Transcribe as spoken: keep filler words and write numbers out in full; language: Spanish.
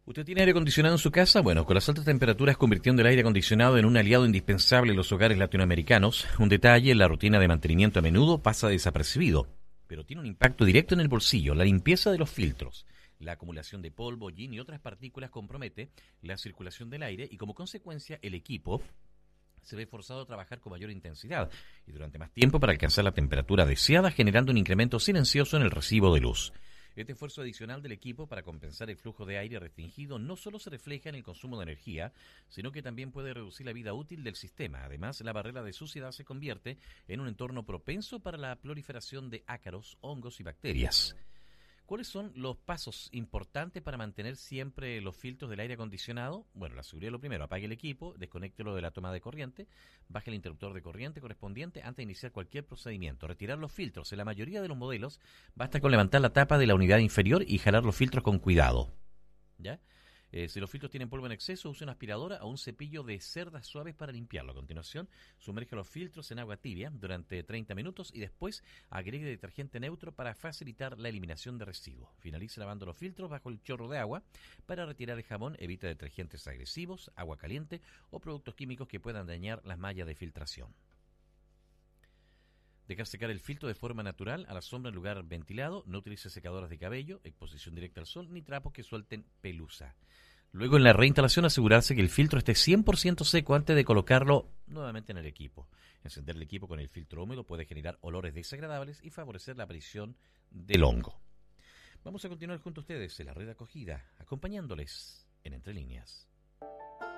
¿Usted tiene aire acondicionado en su casa? Bueno, con las altas temperaturas convirtiendo el aire acondicionado en un aliado indispensable en los hogares latinoamericanos, un detalle en la rutina de mantenimiento a menudo pasa desapercibido, pero tiene un impacto directo en el bolsillo: la limpieza de los filtros. La acumulación de polvo, hollín y otras partículas compromete la circulación del aire y, como consecuencia, el equipo se ve forzado a trabajar con mayor intensidad y durante más tiempo para alcanzar la temperatura deseada, generando un incremento silencioso en el recibo de luz. Este esfuerzo adicional del equipo para compensar el flujo de aire restringido no solo se refleja en el consumo de energía, sino que también puede reducir la vida útil del sistema. Además, la barrera de suciedad se convierte en un entorno propenso para la proliferación de ácaros, hongos y bacterias. ¿Cuáles son los pasos importantes para mantener siempre los filtros del aire acondicionado? Bueno, la seguridad es lo primero: apague el equipo, desconéctelo de la toma de corriente, baje el interruptor de corriente correspondiente antes de iniciar cualquier procedimiento. Retirar los filtros. En la mayoría de los modelos basta con levantar la tapa de la unidad inferior y jalar los filtros con cuidado. ¿Ya? Eh, si los filtros tienen polvo en exceso, use una aspiradora o un cepillo de cerdas suaves para limpiarlo. A continuación, sumerja los filtros en agua tibia durante treinta minutos y después agregue detergente neutro para facilitar la eliminación de residuos. Finalice lavando los filtros bajo el chorro de agua. Para retirar el jabón, evite detergentes agresivos, agua caliente o productos químicos que puedan dañar las mallas de filtración. Dejar secar el filtro de forma natural a la sombra en lugar ventilado. No utilice secadoras de cabello, exposición directa al sol ni trapos que suelten pelusa. Luego, en la reinstalación, asegurarse que el filtro esté cien por ciento seco antes de colocarlo nuevamente en el equipo. Encender el equipo con el filtro húmedo puede generar olores desagradables y favorecer la aparición del hongo. Vamos a continuar junto a ustedes en la red acogida, acompañándoles en Entre Líneas.